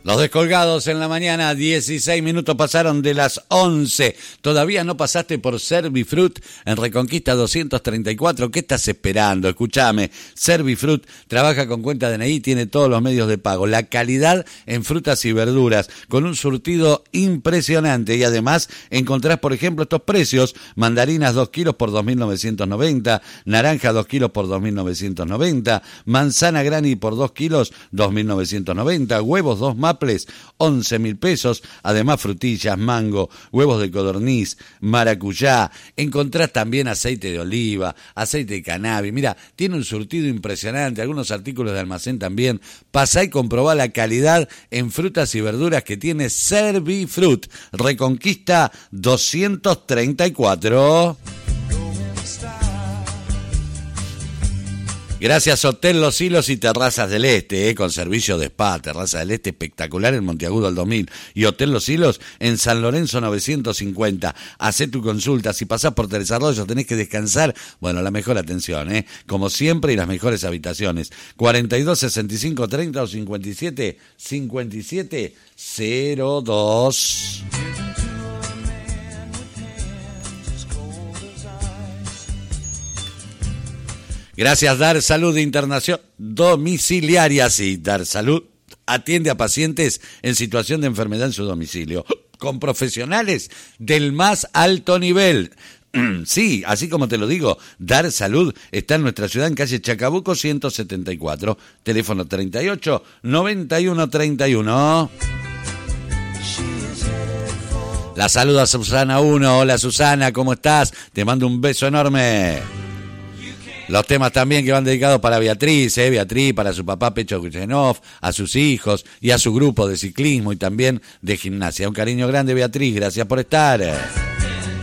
Los descolgados en la mañana, 16 minutos pasaron de las 11. Todavía no pasaste por Servifrut en Reconquista 234. ¿Qué estás esperando? Escúchame. Servifrut trabaja con cuenta DNI, tiene todos los medios de pago. La calidad en frutas y verduras, con un surtido impresionante. Y además encontrás, por ejemplo, estos precios. Mandarinas 2 kilos por 2.990. Naranja 2 kilos por 2.990. Manzana Granny por 2 kilos, 2.990. Huevos 2 maples, 11.000 pesos. Además, frutillas, mango, huevos de codorniz, maracuyá. Encontrás también aceite de oliva, aceite de cannabis. Mira, tiene un surtido impresionante. Algunos artículos de almacén también. Pasá y comprobá la calidad en frutas y verduras que tiene Servifrut. Reconquista 234. Gracias Hotel Los Hilos y Terrazas del Este, con servicio de spa, Terraza del Este espectacular en Monteagudo al 2000 y Hotel Los Hilos en San Lorenzo 950. Hacé tu consulta, si pasás por Tres Arroyos tenés que descansar, bueno, la mejor atención, como siempre, y las mejores habitaciones. 42 65 30 o 57 57 02. Gracias, Dar Salud Internacional Domiciliaria. Sí, Dar Salud atiende a pacientes en situación de enfermedad en su domicilio, con profesionales del más alto nivel. Sí, así como te lo digo, Dar Salud está en nuestra ciudad en calle Chacabuco 174, teléfono 38 91 31. La saluda Susana 1. Hola Susana, ¿cómo estás? Te mando un beso enorme. Los temas también que van dedicados para Beatriz, Beatriz, para su papá Pecho Kuchenov, a sus hijos y a su grupo de ciclismo y también de gimnasia. Un cariño grande, Beatriz, gracias por estar.